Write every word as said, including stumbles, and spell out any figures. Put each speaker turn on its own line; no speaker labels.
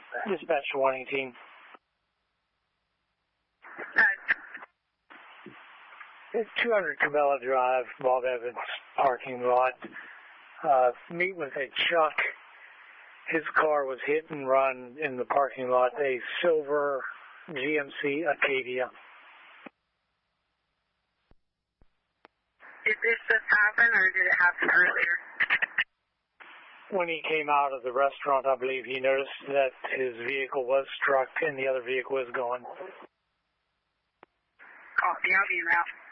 Dispatch to one eighteen. It's two hundred Cabela Drive, Bob Evans parking lot. Uh, meet with a Chuck. His car was hit and run in the parking lot, a silver G M C Acadia.
Did this just happen, or did it happen earlier?
When he came out of the restaurant, I believe he noticed that his vehicle was struck and the other vehicle was going.
Copy, I'll be in route.